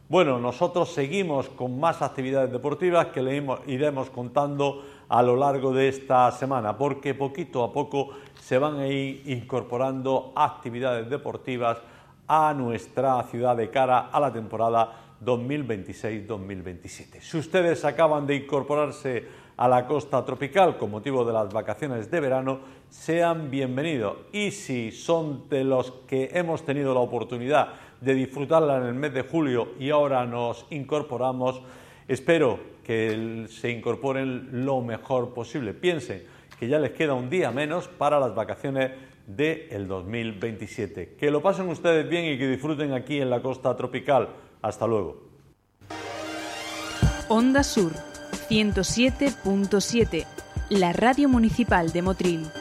Bueno, nosotros seguimos con más actividades deportivas que le iremos contando a lo largo de esta semana, porque poquito a poco se van a ir incorporando actividades deportivas a nuestra ciudad de cara a la temporada 2026-2027. Si ustedes acaban de incorporarse a la costa tropical con motivo de las vacaciones de verano, sean bienvenidos. Y si son de los que hemos tenido la oportunidad de disfrutarla en el mes de julio y ahora nos incorporamos, espero que se incorporen lo mejor posible. Piensen que ya les queda un día menos para las vacaciones del 2027. Que lo pasen ustedes bien y que disfruten aquí en la costa tropical. Hasta luego. Onda Sur 107.7, la radio municipal de Motril.